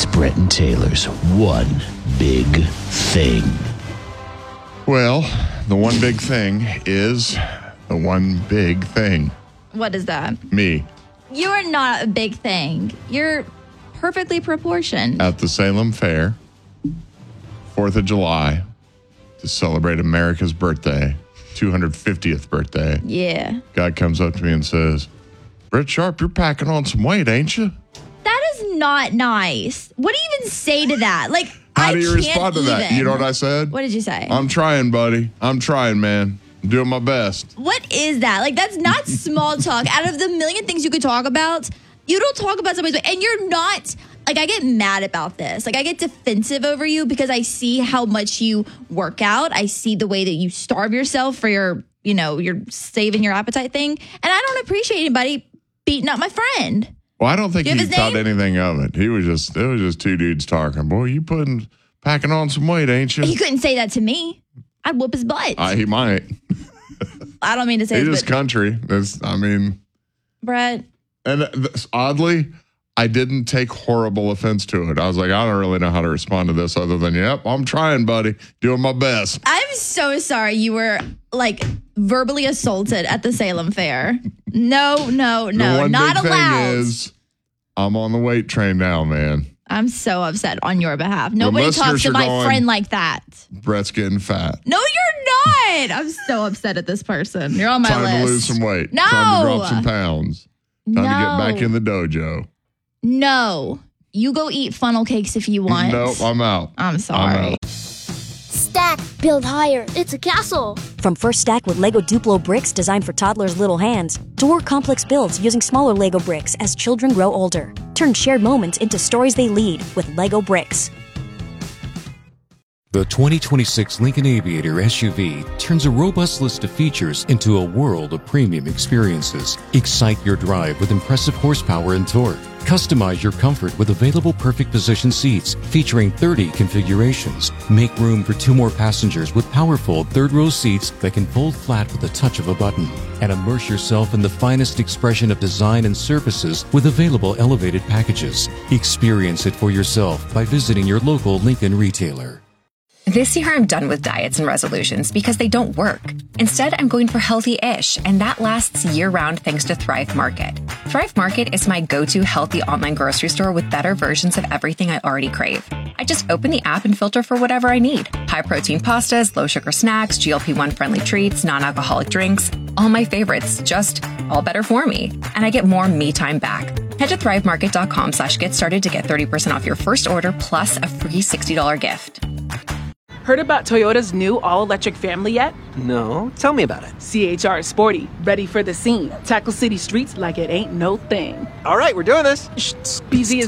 It's Brett and Taylor's One Big Thing. Well, the one big thing is the one big thing. What is that? Me. You are not a big thing. You're perfectly proportioned. At the Salem Fair, 4th of July, to celebrate America's birthday, 250th birthday. Yeah. Guy comes up to me and says, Brett Sharp, you're packing on some weight, ain't you? That is not nice. What do you even say to that? Like, How do you respond to that? You know what I said? What did you say? I'm trying, buddy. I'm trying, man. I'm doing my best. What is that? Like, that's not small talk. Out of the million things you could talk about, you don't talk about somebody's weight. And you're not, like, I get mad about this. Like, I get defensive over you because I see how much you work out. I see the way that you starve yourself for your, you're saving your appetite thing. And I don't appreciate anybody beating up my friend. Well, I don't think he thought anything of it. It was just two dudes talking. Boy, you packing on some weight, ain't you? He couldn't say that to me. I'd whoop his butt. He might. I don't mean to say He's this, just country. Brett. And oddly, I didn't take horrible offense to it. I was like, I don't really know how to respond to this other than, yep, I'm trying, buddy. Doing my best. I'm so sorry you were, like, verbally assaulted at the Salem Fair. No, not allowed. Thing is, I'm on the weight train now, man. I'm so upset on your behalf. Nobody talks to my friend like that. Brett's getting fat. No, you're not. I'm so upset at this person. You're on my list. Time to lose some weight. No. Time to drop some pounds. Time to get back in the dojo. No. You go eat funnel cakes if you want. Nope, I'm out. I'm sorry. Stack, build higher. It's a castle. From First Stack with Lego Duplo bricks designed for toddlers' little hands, to more complex builds using smaller Lego bricks as children grow older. Turn shared moments into stories they lead with Lego bricks. The 2026 Lincoln Aviator SUV turns a robust list of features into a world of premium experiences. Excite your drive with impressive horsepower and torque. Customize your comfort with available perfect position seats featuring 30 configurations. Make room for 2 more passengers with powerful third-row seats that can fold flat with the touch of a button. And immerse yourself in the finest expression of design and surfaces with available elevated packages. Experience it for yourself by visiting your local Lincoln retailer. This year, I'm done with diets and resolutions because they don't work. Instead, I'm going for healthy-ish, and that lasts year-round thanks to Thrive Market. Thrive Market is my go-to healthy online grocery store with better versions of everything I already crave. I just open the app and filter for whatever I need. High-protein pastas, low-sugar snacks, GLP-1 friendly treats, non-alcoholic drinks. All my favorites, just all better for me. And I get more me time back. Head to thrivemarket.com/get started to get 30% off your first order plus a free $60 gift. Heard about Toyota's new all-electric family yet? No, tell me about it. CHR is sporty, ready for the scene. Tackle city streets like it ain't no thing. All right, we're doing this. BZ is